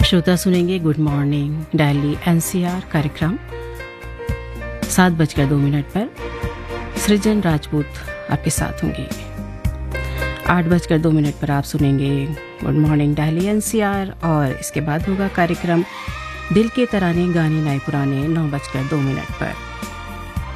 श्रोता सुनेंगे good morning Delhi NCR कार्यक्रम 7:02 पर। सृजन राजपूत आपके साथ होंगी। 8:02 पर आप सुनेंगे गुड मॉर्निंग दिल्ली एनसीआर और इसके बाद होगा कार्यक्रम दिल के तराने गाने नए पुराने 9:02 पर।